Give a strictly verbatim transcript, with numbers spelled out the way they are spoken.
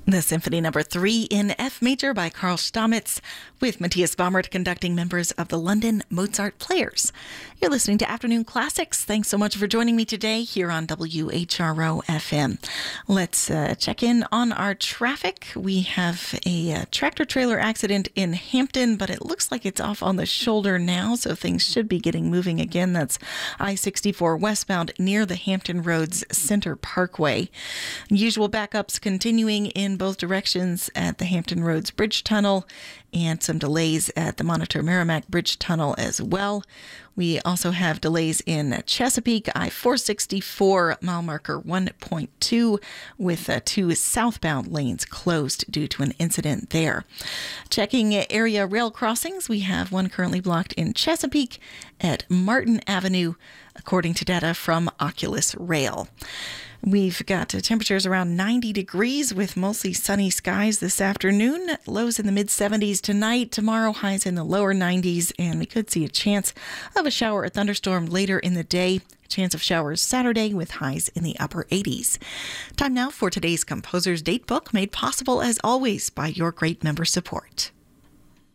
The Symphony Number Three in F Major by Carl Stamitz, with Matthias Baumert conducting members of the London Mozart Players. You're listening to Afternoon Classics. Thanks so much for joining me today here on W H R O F M. Let's uh, check in on our traffic. We have a uh, tractor-trailer accident in Hampton, but it looks like it's off on the shoulder now, so things should be getting moving again. That's I sixty-four westbound near the Hampton Roads Center Parkway. Usual backups continuing in both directions at the Hampton Roads Bridge Tunnel, and some delays at the Monitor Merrimack Bridge Tunnel as well. We also have delays in Chesapeake, I four sixty-four, mile marker one point two, with uh, two southbound lanes closed due to an incident there. Checking area rail crossings, we have one currently blocked in Chesapeake at Martin Avenue, according to data from Oculus Rail. We've got uh, temperatures around ninety degrees with mostly sunny skies this afternoon. Lows in the mid seventies tonight. Tomorrow, highs in the lower nineties, and we could see a chance of a shower or thunderstorm later in the day. A chance of showers Saturday with highs in the upper eighties. Time now for today's Composer's Datebook, made possible as always by your great member support.